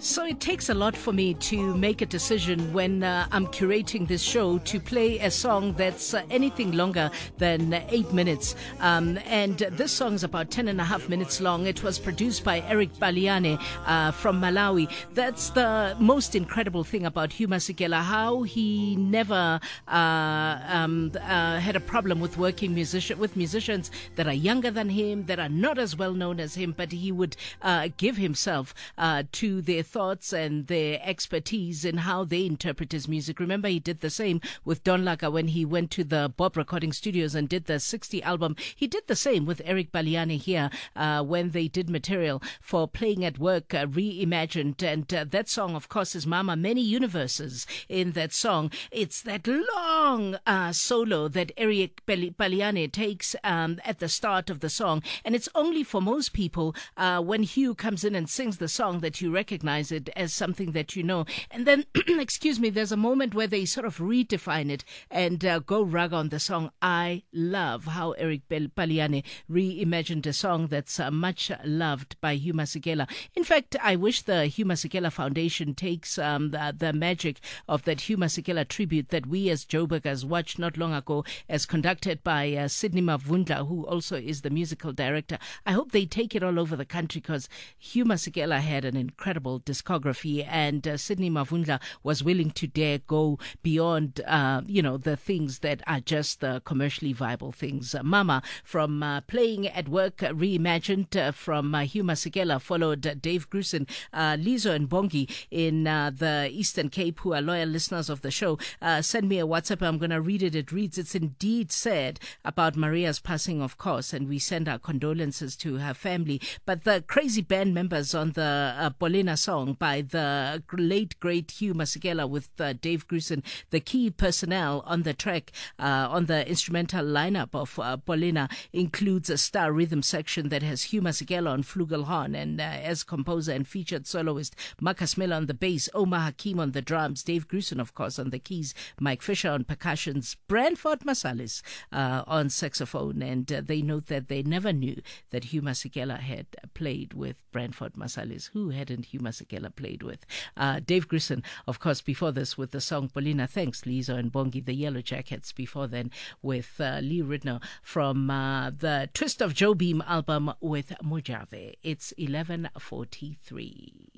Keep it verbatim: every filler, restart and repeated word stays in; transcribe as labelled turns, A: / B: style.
A: So it takes a lot for me to make a decision when uh, I'm curating this show to play a song that's uh, anything longer than eight minutes. Um, and this song is about ten and a half minutes long. It was produced by Eric Baliane uh, from Malawi. That's the most incredible thing about Hugh Masekela, how he never uh, um, uh, had a problem with working musician with musicians that are younger than him, that are not as well known as him, but he would uh, give himself uh, to their thoughts and their expertise in how they interpret his music. Remember, he did the same with Don Laka when he went to the Bob Recording Studios and did the sixty album. He did the same with Eric Baliane here uh, when they did material for Playing at Work uh, Reimagined. And uh, that song, of course, is Mama. Many universes in that song. It's that long uh, solo that Eric Baliane takes um, at the start of the song. And it's only for most people uh, when Hugh comes in and sings the song that you recognize it as something that you know. And then, excuse me, there's a moment where they sort of redefine it and uh, go raga on the song. I love how Eric Baliane reimagined a song that's uh, much loved by Hugh Masekela. In fact, I wish the Hugh Masekela Foundation takes um, the, the magic of that Hugh Masekela tribute that we as Joburgers watched not long ago, as conducted by uh, Sidney Mavundla, who also is the musical director. I hope they take it all over the country, because Hugh Masekela had an incredible discography, and uh, Sidney Mavundla was willing to dare go beyond, uh, you know, the things that are just the commercially viable things. Uh, Mama from uh, Playing at Work uh, Reimagined uh, from uh, Hugh Masekela, followed uh, Dave Grusin, uh, Lizo and Bongi in uh, the Eastern Cape, who are loyal listeners of the show. Uh, send me a WhatsApp. I'm going to read it. It reads, it's indeed sad about Maria's passing, of course, and we send our condolences to her family. But the crazy band members on the uh, Bolena song by the late, great Hugh Masekela with uh, Dave Grusin, the key personnel on the track, uh, on the instrumental lineup of uh, Bolena, includes a star rhythm section that has Hugh Masekela on flugelhorn and uh, as composer and featured soloist, Marcus Miller on the bass, Omar Hakim on the drums, Dave Grusin, of course, on the keys, Mike Fisher on percussions, Branford Marsalis uh, on saxophone. And uh, they note that they never knew that Hugh Masekela had played with Branford Marsalis. Who hadn't Hugh Masekela played with? Uh, Dave Grusin, of course, before this with the song Bolena. Thanks, Lizo and Bongi. The Yellow Jackets before then with uh, Lee Ridnour from uh, the Twist of Joe Beam album with Mojave. It's eleven forty-three.